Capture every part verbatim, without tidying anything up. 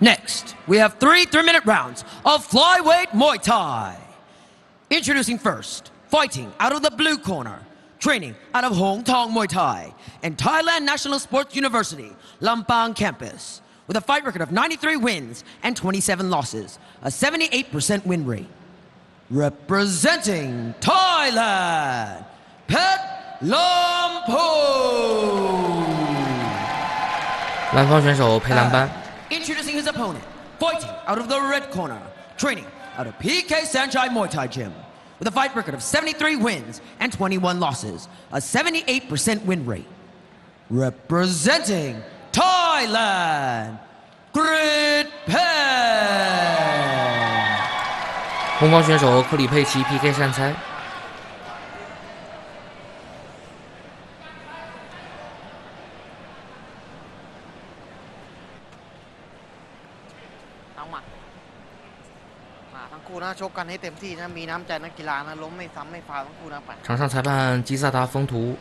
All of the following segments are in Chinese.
Next, we have three three-minute rounds of flyweight Muay Thai. Introducing first, fighting out of the blue corner, training out of Hong Tong Muay Thai and Thailand National Sports University, Lampang campus, with a fight record of ninety-three wins and twenty-seven losses, a seventy-eight percent win rate. Representing Thailand, Pet Lampu. 蓝方选手佩兰班。 Introducing his opponent, fighting out of the red corner, training out of P K Sanchai Muay Thai Gym, with a fight record of seventy-three wins and twenty-one losses, a seventy-eight percent win rate. Representing Thailand, Grit Pen. 红方选手克里佩奇 P K 善猜。 场上裁判基萨达风图。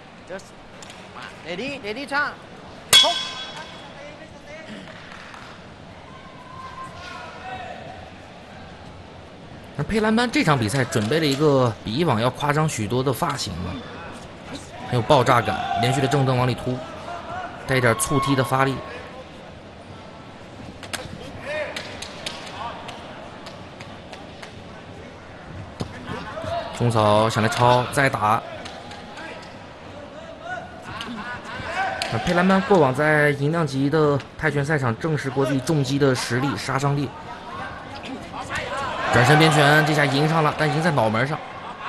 那佩兰班这场比赛准备了一个比以往要夸张许多的发型了，很有爆炸感，连续的正蹬往里突，带一点促踢的发力。 中草想来抄，再打。佩兰班过往在银量级的泰拳赛场证实过自己重击的实力、杀伤力。转身边拳，这下赢上了，但赢在脑门上。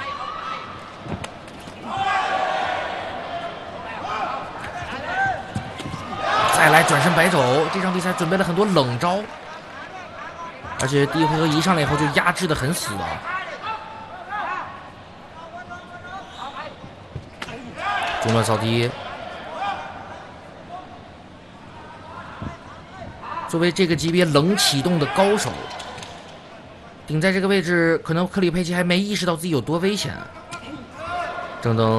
再来转身摆肘，这场比赛准备了很多冷招，而且第一回合一上来以后就压制得很死啊。 中段扫踢，作为这个级别冷启动的高手，顶在这个位置，可能克里佩奇还没意识到自己有多危险。正蹬，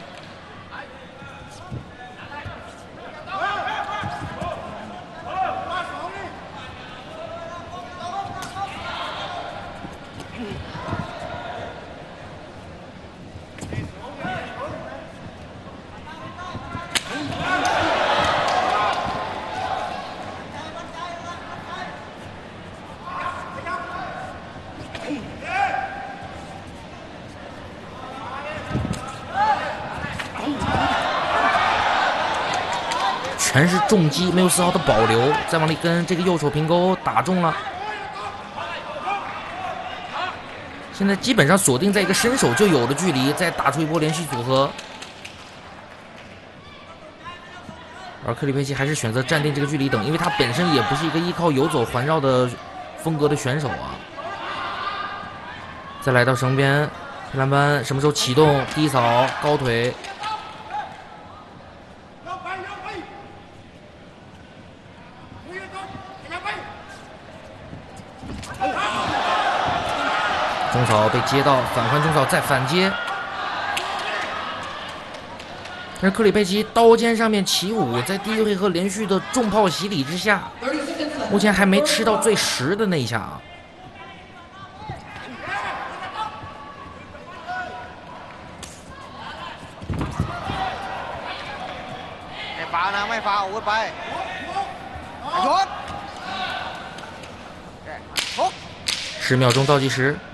全是重击，没有丝毫的保留，再往里跟这个右手平勾打中了。现在基本上锁定在一个伸手就有的距离，再打出一波连续组合。而克里佩奇还是选择站定这个距离等，因为他本身也不是一个依靠游走环绕的风格的选手啊。再来到绳边，佩兰班什么时候启动？低扫高腿。 中草被接到，反还中草再反接，但是克里佩奇刀尖上面起舞，在第一回合连续的重炮洗礼之下，目前还没吃到最实的那一下啊。 ไม่ฟาวนะไม่ฟาวอาวุธไปหยุด十秒钟倒计时。